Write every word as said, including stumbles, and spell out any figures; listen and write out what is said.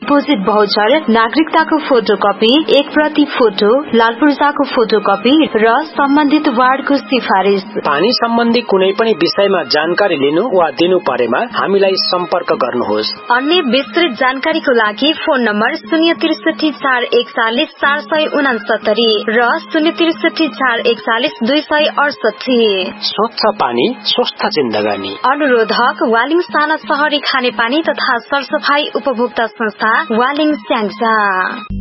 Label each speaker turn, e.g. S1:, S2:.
S1: Deposit voucher, नागरिकताको photocopy, एक प्रति photo, लाल पूर्जाको photocopy र सम्बन्धित वार्डको सिफारिस।
S2: पानी सम्बन्धी कुनै पनि विषयमा जानकारी लिनु वा दिनु परेमा हामीलाई सम्पर्क गर्नुहोस्।
S1: अन्य विस्तृत जानकारीको लागि फोन नम्बर शून्य त्रिसठी चार एकचालिस चार सय उनासत्तरी र शून्य त्रिसठी चार एकचालिस दुई सय अडसठी।
S2: स्वच्छ पानी स्वस्थ जिन्दगानी।
S1: अनुरोधक वालिङ साना शहरी खानेपानी तथा सरसफाई उपभोक्ता संस्था वालिङ स्याङ्जा।